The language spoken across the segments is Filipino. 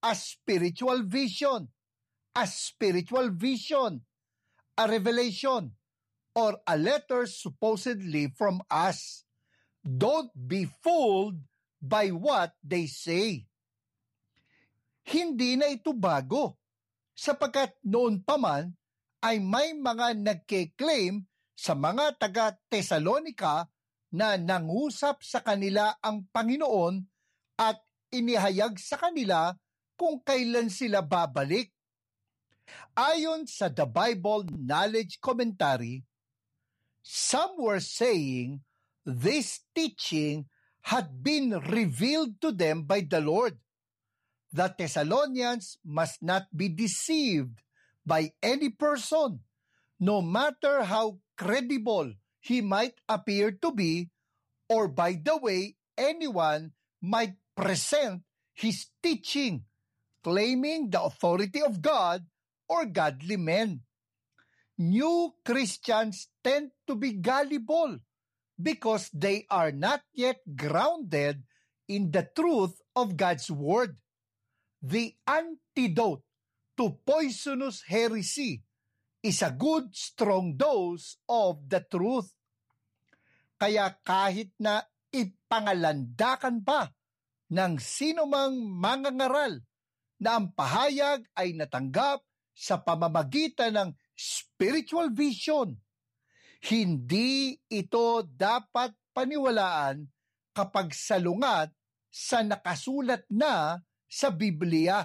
a spiritual vision, a revelation, or a letter supposedly from us. Don't be fooled by what they say. Hindi na ito bago, sapagkat noon pa man ay may mga nagke-claim sa mga taga-Tesalonika na nangusap sa kanila ang Panginoon at inihayag sa kanila kung kailan sila babalik. Ayon sa The Bible Knowledge Commentary, some were saying this teaching had been revealed to them by the Lord. The Thessalonians must not be deceived by any person, no matter how credible he might appear to be, or by the way anyone might present his teaching, claiming the authority of God or godly men. New Christians tend to be gullible because they are not yet grounded in the truth of God's Word. The antidote to poisonous heresy is a good, strong dose of the truth. Kaya kahit na ipangalandakan pa ng sinumang mangangaral na ang pahayag ay natanggap sa pamamagitan ng spiritual vision, hindi ito dapat paniwalaan kapag salungat sa nakasulat na sa Biblia.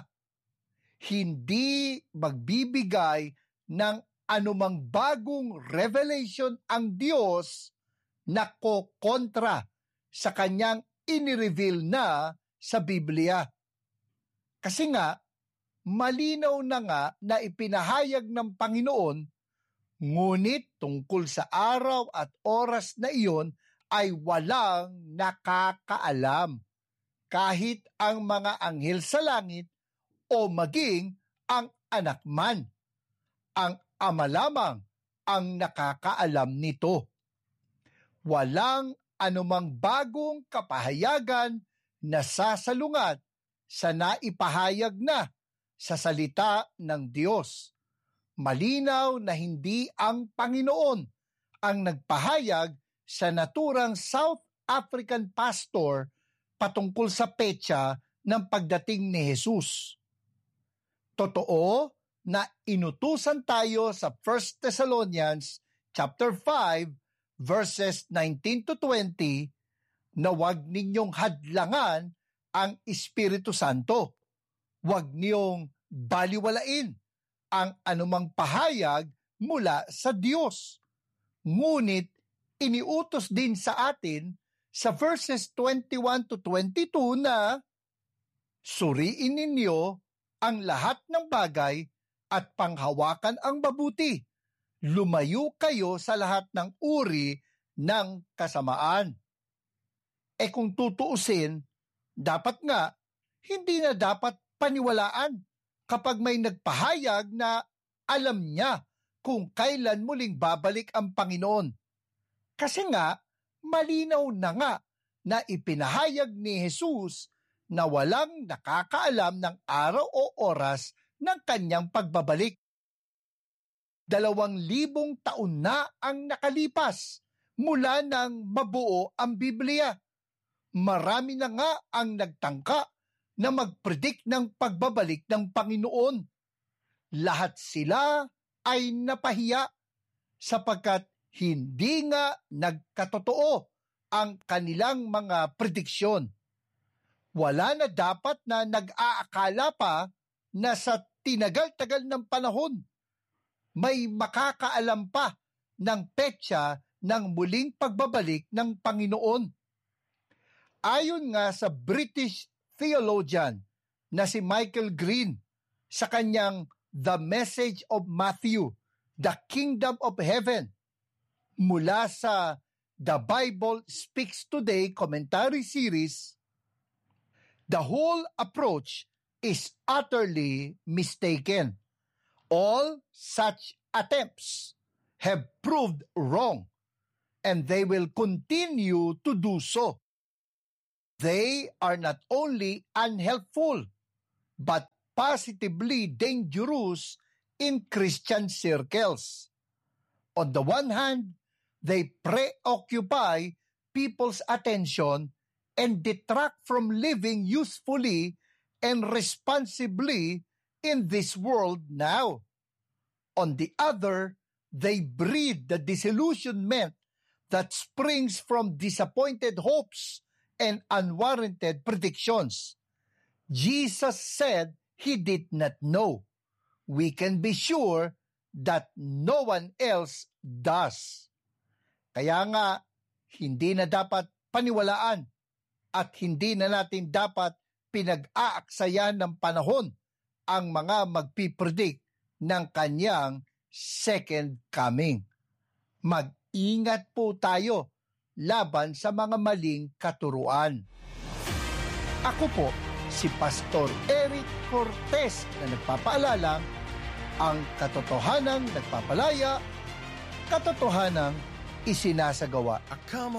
Hindi magbibigay ng anumang bagong revelation ang Diyos na kokontra sa kanyang inireveal na sa Biblia. Kasi nga, malinaw na nga na ipinahayag ng Panginoon, ngunit tungkol sa araw at oras na iyon ay walang nakakaalam, kahit ang mga anghel sa langit o maging ang anak man. Ang Ama lamang ang nakakaalam nito. Walang anumang bagong kapahayagan na sasalungat sa naipahayag na sa salita ng Diyos. Malinaw na hindi ang Panginoon ang nagpahayag sa naturang South African pastor patungkol sa petsa ng pagdating ni Jesus. Totoo na inutusan tayo sa 1 Thessalonians chapter 5 verses 19 to 20 na huwag ninyong hadlangan ang Espiritu Santo. Huwag niyong baliwalain ang anumang pahayag mula sa Diyos. Ngunit iniutos din sa atin sa verses 21 to 22 na suriin ninyo ang lahat ng bagay at panghawakan ang mabuti. Lumayo kayo sa lahat ng uri ng kasamaan. Kung tutuusin, dapat nga, hindi na dapat paniwalaan kapag may nagpahayag na alam niya kung kailan muling babalik ang Panginoon. Kasi nga, malinaw na nga na ipinahayag ni Jesus na walang nakakaalam ng araw o oras ng kanyang pagbabalik. 2,000 taon na ang nakalipas mula nang mabuo ang Biblia. Marami na nga ang nagtangka na mag-predict ng pagbabalik ng Panginoon. Lahat sila ay napahiya sapagkat hindi nga nagkatotoo ang kanilang mga prediksyon. Wala na dapat na nag-aakala pa na sa tinagal-tagal ng panahon may makakaalam pa ng petsa ng muling pagbabalik ng Panginoon. Ayon nga sa British theologian na si Michael Green sa kanyang The Message of Matthew, The Kingdom of Heaven, mula sa The Bible Speaks Today commentary series, the whole approach is utterly mistaken. All such attempts have proved wrong, and they will continue to do so. They are not only unhelpful, but positively dangerous in Christian circles. On the one hand, they preoccupy people's attention and detract from living usefully and responsibly in this world now. On the other, they breed the disillusionment that springs from disappointed hopes and unwarranted predictions. Jesus said he did not know. We can be sure that no one else does. Kaya nga, hindi na dapat paniwalaan at hindi na natin dapat pinag-aaksayan ng panahon ang mga magpipredict ng kanyang second coming. Mag-ingat po tayo laban sa mga maling katuruan. Ako po, si Pastor Eric Cortez na nagpapaalalang ang katotohanang nagpapalaya, katotohanang isinasagawa.